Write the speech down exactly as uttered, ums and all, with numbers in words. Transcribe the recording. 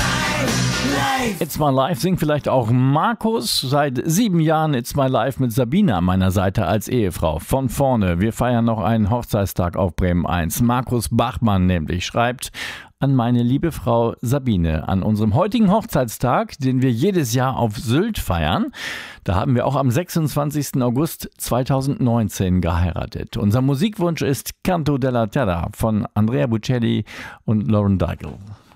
It's My Life singt vielleicht auch Markus. Seit sieben Jahren It's My Life mit Sabine an meiner Seite als Ehefrau. Von vorne. Wir feiern noch einen Hochzeitstag auf Bremen eins. Markus Bachmann nämlich schreibt: An meine liebe Frau Sabine, an unserem heutigen Hochzeitstag, den wir jedes Jahr auf Sylt feiern. Da haben wir auch am sechsundzwanzigsten August zweitausendneunzehn geheiratet. Unser Musikwunsch ist Canto della Terra von Andrea Bocelli und Lauren Daigle.